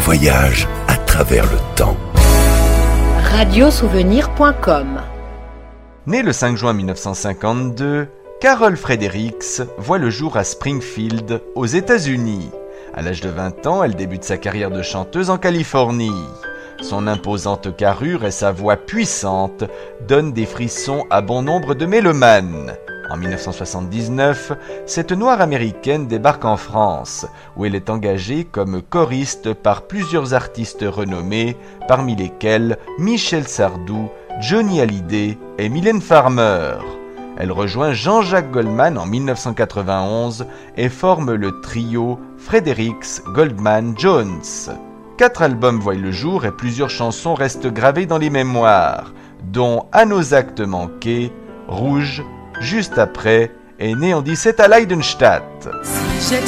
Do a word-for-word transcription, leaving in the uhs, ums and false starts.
voyage à travers le temps. radiosouvenir point com. Né le cinq juin mille neuf cent cinquante-deux, Carol Fredericks voit le jour à Springfield, aux États-Unis. À l'âge de vingt ans, elle débute sa carrière de chanteuse en Californie. Son imposante carrure et sa voix puissante donnent des frissons à bon nombre de mélomanes. En mille neuf cent soixante-dix-neuf, cette noire américaine débarque en France, où elle est engagée comme choriste par plusieurs artistes renommés, parmi lesquels Michel Sardou, Johnny Hallyday et Mylène Farmer. Elle rejoint Jean-Jacques Goldman en mille neuf cent quatre-vingt-onze et forme le trio Fredericks Goldman Jones. Quatre albums voient le jour et plusieurs chansons restent gravées dans les mémoires, dont À nos actes manqués, Rouge, Juste après et Né en dix-sept à Leidenstadt. Si j'étais